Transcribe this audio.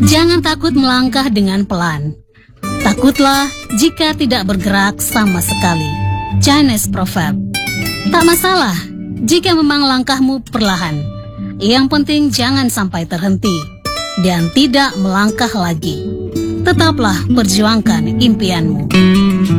Jangan takut melangkah dengan pelan. Takutlah jika tidak bergerak sama sekali. Chinese proverb. Tak masalah jika memang langkahmu perlahan. Yang penting jangan sampai terhenti dan tidak melangkah lagi. Tetaplah perjuangkan impianmu.